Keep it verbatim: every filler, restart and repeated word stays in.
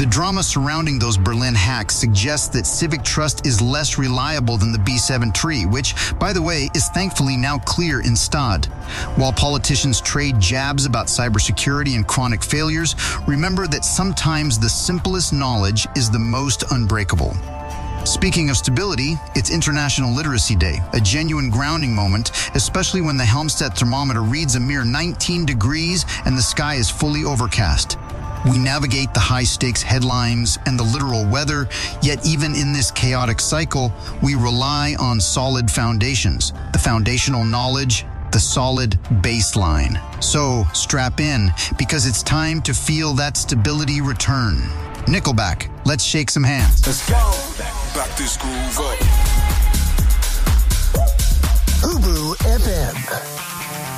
The drama surrounding those Berlin hacks suggests that civic trust is less reliable than the B seven tree, which, by the way, is thankfully now clear in Stade. While politicians trade jabs about cybersecurity and chronic failures, remember that sometimes the simplest knowledge is the most unbreakable. Speaking of stability, it's International Literacy Day, a genuine grounding moment, especially when the Helmstedt thermometer reads a mere nineteen degrees and the sky is fully overcast. We navigate the high-stakes headlines and the literal weather, yet even in this chaotic cycle, we rely on solid foundations, the foundational knowledge, the solid baseline. So strap in, because it's time to feel that stability return. Nickelback, let's shake some hands. Let's go. Back, back this groove up. Ubu F M.